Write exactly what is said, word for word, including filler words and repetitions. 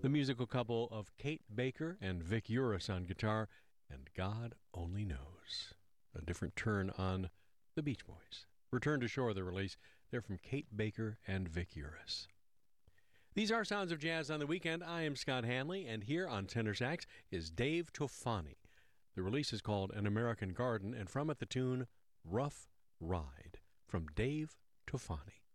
The musical couple of Kate Baker and Vic Uris on guitar, and God Only Knows. A different turn on the Beach Boys. Return to Shore, the release. They're from Kate Baker and Vic Uris. These are Sounds of Jazz on the Weekend. I am Scott Hanley, and here on tenor sax is Dave Tofani. The release is called An American Garden, and from it the tune Rough Ride from Dave Tofani.